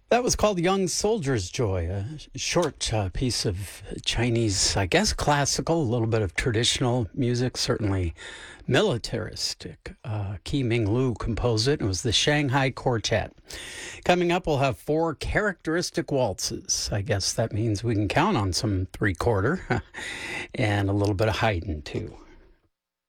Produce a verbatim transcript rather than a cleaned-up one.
That was called Young Soldier's Joy, a short uh, piece of Chinese, I guess classical, a little bit of traditional music, certainly militaristic. Uh, Qi Ming Lu composed it. It was the Shanghai Quartet. Coming up, we'll have four characteristic waltzes. I guess that means we can count on some three-quarter and a little bit of Haydn, too.